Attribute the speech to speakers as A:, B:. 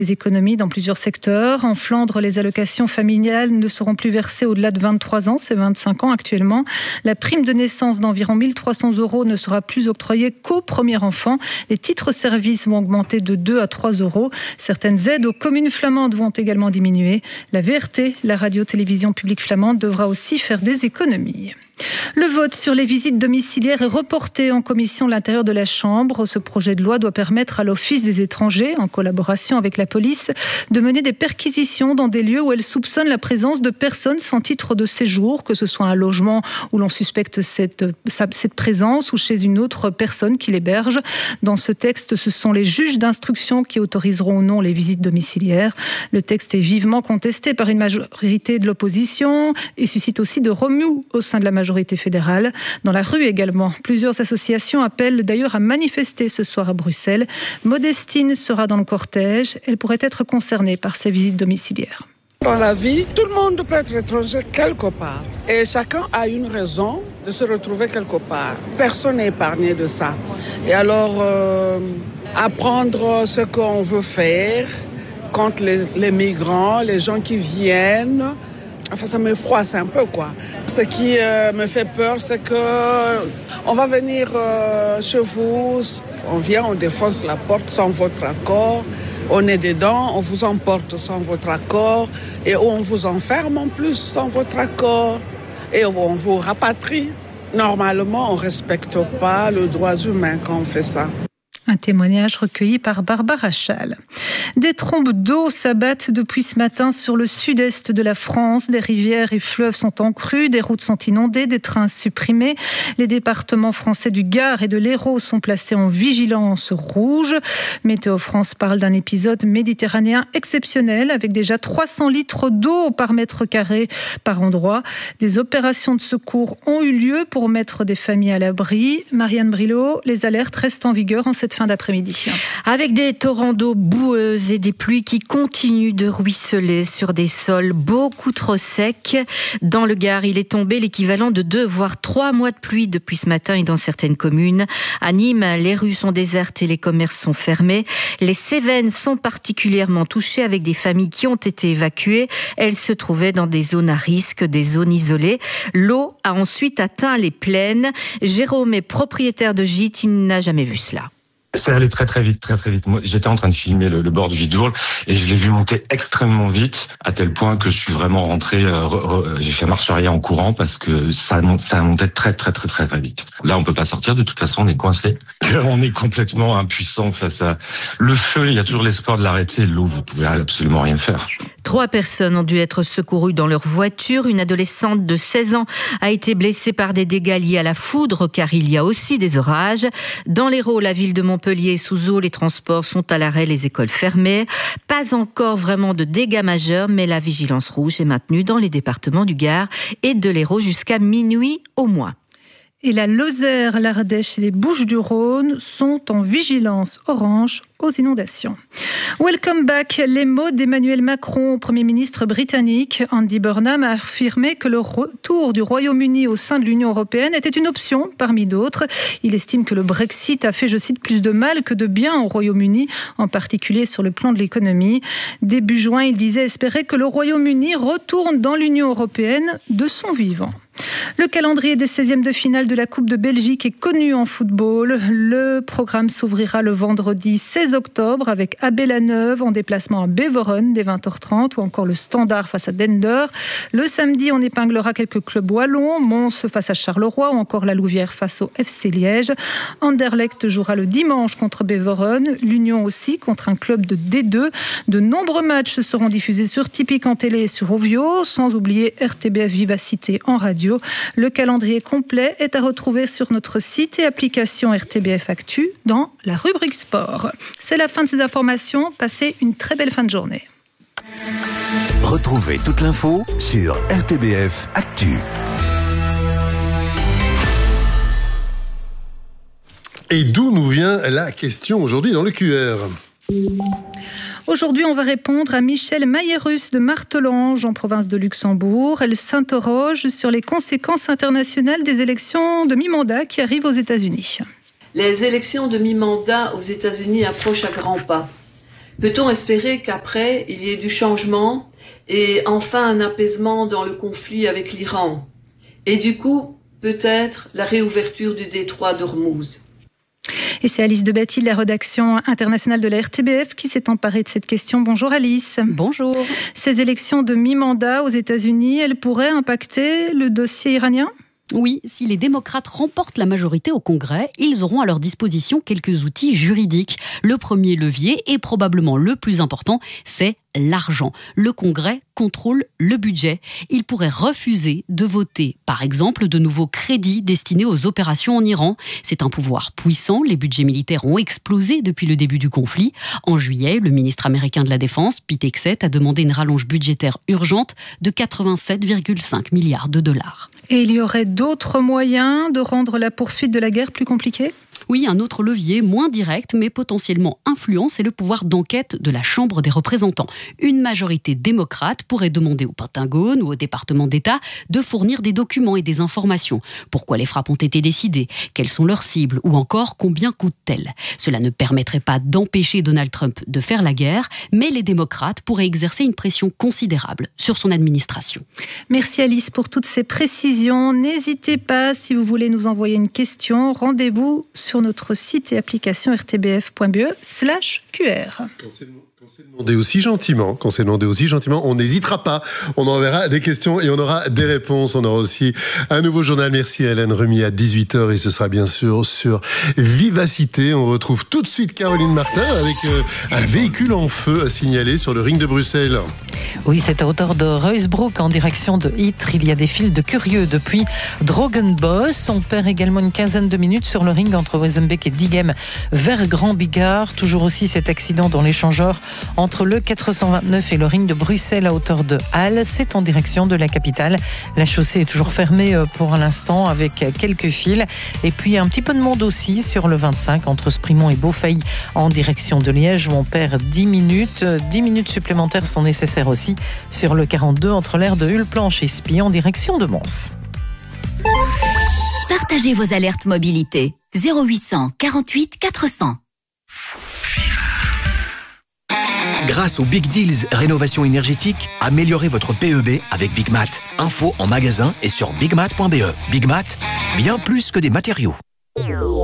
A: Des économies dans plusieurs secteurs. En Flandre, les allocations familiales ne seront plus versées au-delà de 23 ans, c'est 25 ans actuellement. La prime de naissance d'environ 1 300 € ne sera plus octroyée qu'au premier enfant. Les titres-services vont augmenter de 2 à 3 €. Certaines aides aux communes flamandes vont également diminuer. La VRT, la radio-télévision publique flamande, devra aussi faire des économies. Le vote sur les visites domiciliaires est reporté en commission de l'intérieur de la Chambre. Ce projet de loi doit permettre à l'Office des étrangers, en collaboration avec la police, de mener des perquisitions dans des lieux où elle soupçonne la présence de personnes sans titre de séjour, que ce soit un logement où l'on suspecte cette présence ou chez une autre personne qui l'héberge. Dans ce texte, ce sont les juges d'instruction qui autoriseront ou non les visites domiciliaires. Le texte est vivement contesté par une majorité de l'opposition et suscite aussi de remous au sein de la majorité fédérale. Dans la rue également, plusieurs associations appellent d'ailleurs à manifester ce soir à Bruxelles. Modestine sera dans le cortège. Elle pourrait être concernée par ces visites domiciliaires.
B: Dans la vie, tout le monde peut être étranger quelque part. Et chacun a une raison de se retrouver quelque part. Personne n'est épargné de ça. Et alors, apprendre ce qu'on veut faire contre les migrants, les gens qui viennent... Enfin, ça me froisse un peu, quoi. Ce qui me fait peur, c'est que on va venir chez vous, on vient, on défonce la porte sans votre accord, on est dedans, on vous emporte sans votre accord, et on vous enferme en plus sans votre accord, et on vous rapatrie. Normalement, on ne respecte pas les droits humains quand on fait ça.
A: Un témoignage recueilli par Barbara Schall. Des trombes d'eau s'abattent depuis ce matin sur le sud-est de la France. Des rivières et fleuves sont en crue, des routes sont inondées, des trains supprimés. Les départements français du Gard et de l'Hérault sont placés en vigilance rouge. Météo France parle d'un épisode méditerranéen exceptionnel avec déjà 300 litres d'eau par mètre carré par endroit. Des opérations de secours ont eu lieu pour mettre des familles à l'abri. Marianne Brilot, les alertes restent en vigueur en cette fin d'après-midi.
C: Avec des torrents d'eau boueuses et des pluies qui continuent de ruisseler sur des sols beaucoup trop secs. Dans le Gard, il est tombé l'équivalent de 2 voire 3 mois de pluie depuis ce matin et dans certaines communes. À Nîmes, les rues sont désertes et les commerces sont fermés. Les Cévennes sont particulièrement touchées avec des familles qui ont été évacuées. Elles se trouvaient dans des zones à risque, des zones isolées. L'eau a ensuite atteint les plaines. Jérôme est propriétaire de gîte, il n'a jamais vu cela.
D: C'est allé très très vite. Moi, j'étais en train de filmer le bord du Vidourle et je l'ai vu monter extrêmement vite, à tel point que je suis vraiment rentré, j'ai fait marche arrière en courant parce que ça montait très vite. Là, on peut pas sortir, de toute façon, on est coincé. On est complètement impuissant face à le feu. Il y a toujours l'espoir de l'arrêter. L'eau, vous pouvez absolument rien faire.
C: 3 personnes ont dû être secourues dans leur voiture. Une adolescente de 16 ans a été blessée par des dégâts liés à la foudre, car il y a aussi des orages. Dans l'Hérault, la ville de Montpellier est sous eau, les transports sont à l'arrêt, les écoles fermées. Pas encore vraiment de dégâts majeurs, mais la vigilance rouge est maintenue dans les départements du Gard et de l'Hérault jusqu'à minuit au moins.
A: Et la Lozère, l'Ardèche et les Bouches-du-Rhône sont en vigilance orange aux inondations. Welcome back, les mots d'Emmanuel Macron, Premier ministre britannique. Andy Burnham a affirmé que le retour du Royaume-Uni au sein de l'Union européenne était une option parmi d'autres. Il estime que le Brexit a fait, je cite, plus de mal que de bien au Royaume-Uni, en particulier sur le plan de l'économie. Début juin, il disait espérer que le Royaume-Uni retourne dans l'Union européenne de son vivant. Le calendrier des 16e de finale de la Coupe de Belgique est connu en football. Le programme s'ouvrira le vendredi 16 octobre avec AB-la-Neuve en déplacement à Beveren dès 20h30 ou encore le Standard face à Dender. Le samedi, on épinglera quelques clubs wallons, Mons face à Charleroi ou encore la Louvière face au FC Liège. Anderlecht jouera le dimanche contre Beveren, l'Union aussi contre un club de D2. De nombreux matchs seront diffusés sur Tipeee en télé et sur Ovio, sans oublier RTBF Vivacité en radio. Le calendrier complet est à retrouver sur notre site et application RTBF Actu dans la rubrique sport. C'est la fin de ces informations. Passez une très belle fin de journée.
E: Retrouvez toute l'info sur RTBF Actu.
F: Et d'où nous vient la question aujourd'hui dans le QR?
A: Aujourd'hui, on va répondre à Michèle Maillerus de Martelange, en province de Luxembourg. Elle s'interroge sur les conséquences internationales des élections de mi-mandat qui arrivent aux États-Unis.
G: Les élections de mi-mandat aux États-Unis approchent à grands pas. Peut-on espérer qu'après, il y ait du changement et enfin un apaisement dans le conflit avec l'Iran? Et du coup, peut-être la réouverture du détroit d'Ormuz.
A: Et c'est Alice de Batty de la rédaction internationale de la RTBF qui s'est emparée de cette question. Bonjour Alice.
H: Bonjour.
A: Ces élections de mi-mandat aux États-Unis, elles pourraient impacter le dossier iranien ?
H: Oui, si les démocrates remportent la majorité au Congrès, ils auront à leur disposition quelques outils juridiques. Le premier levier, et probablement le plus important, c'est l'argent. Le Congrès contrôle le budget. Il pourrait refuser de voter, par exemple, de nouveaux crédits destinés aux opérations en Iran. C'est un pouvoir puissant. Les budgets militaires ont explosé depuis le début du conflit. En juillet, le ministre américain de la Défense, Pete Hegseth, a demandé une rallonge budgétaire urgente de 87,5 milliards de dollars.
A: Et il y aurait d'autres moyens de rendre la poursuite de la guerre plus compliquée ?
H: Oui, un autre levier, moins direct, mais potentiellement influent, c'est le pouvoir d'enquête de la Chambre des représentants. Une majorité démocrate pourrait demander au Pentagone ou au département d'État de fournir des documents et des informations. Pourquoi les frappes ont été décidées ? Quelles sont leurs cibles ? Ou encore, combien coûtent-elles ? Cela ne permettrait pas d'empêcher Donald Trump de faire la guerre, mais les démocrates pourraient exercer une pression considérable sur son administration.
A: Merci Alice pour toutes ces précisions. N'hésitez pas, si vous voulez nous envoyer une question, rendez-vous sur notre site et application rtbf.be/QR.
F: Quand c'est demandé aussi gentiment, on n'hésitera pas. On enverra des questions et on aura des réponses. On aura aussi un nouveau journal. Merci à Hélène Remy à 18h et ce sera bien sûr sur Vivacité. On retrouve tout de suite Caroline Martin avec un véhicule en feu à signaler sur le ring de Bruxelles.
I: Oui, c'est à hauteur de Ruysbroek en direction de Ytre. Il y a des files de curieux depuis Drogenbos. On perd également une quinzaine de minutes sur le ring entre Wezenbeek et Diegem vers Grand Bigard. Toujours aussi cet accident dans l'échangeur entre le 429 et le ring de Bruxelles à hauteur de Halle. C'est en direction de la capitale. La chaussée est toujours fermée pour l'instant avec quelques files. Et puis un petit peu de monde aussi sur le 25 entre Sprimont et Beaufailly en direction de Liège où on perd 10 minutes. 10 minutes supplémentaires sont nécessaires aussi sur le 42 entre l'aire de Hulplanche et Spie en direction de Mons.
J: Partagez vos alertes mobilité. 0800 48 400.
K: Grâce aux Big Deals Rénovation énergétique, améliorez votre PEB avec Big Mat. Info en magasin et sur bigmat.be. Big Mat, bien plus que des matériaux.